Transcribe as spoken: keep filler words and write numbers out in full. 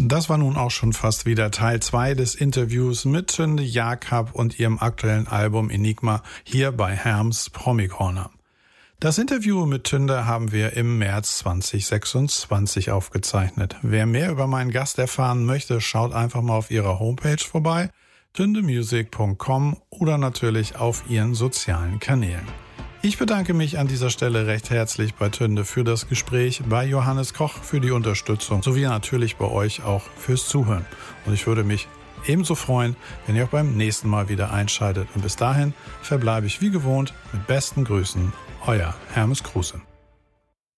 Das war nun auch schon fast wieder Teil zwei des Interviews mit Tünde Jakob und ihrem aktuellen Album Enigma hier bei Herms Promi Corner. Das Interview mit Tünde haben wir im März zwanzig sechsundzwanzig aufgezeichnet. Wer mehr über meinen Gast erfahren möchte, schaut einfach mal auf ihrer Homepage vorbei, tündemusic punkt com, oder natürlich auf ihren sozialen Kanälen. Ich bedanke mich an dieser Stelle recht herzlich bei Tünde für das Gespräch, bei Johannes Koch für die Unterstützung sowie natürlich bei euch auch fürs Zuhören. Und ich würde mich ebenso freuen, wenn ihr auch beim nächsten Mal wieder einschaltet. Und bis dahin verbleibe ich wie gewohnt mit besten Grüßen, euer Hermes Kruse.